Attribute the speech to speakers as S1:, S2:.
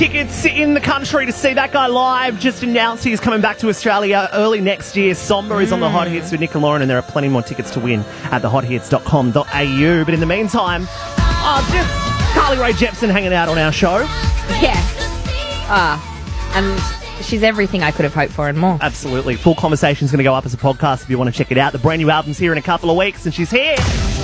S1: Tickets in the country to see that guy live. Just announced he's coming back to Australia early next year. Somber is on the Hot Hits with Nick and Lauren, and there are plenty more tickets to win at thehothits.com.au. But in the meantime, just Carly Rae Jepsen hanging out on our show.
S2: Yeah. And she's everything I could have hoped for and more.
S1: Absolutely. Full conversation's going to go up as a podcast if you want to check it out. The brand new album's here in a couple of weeks, and she's here.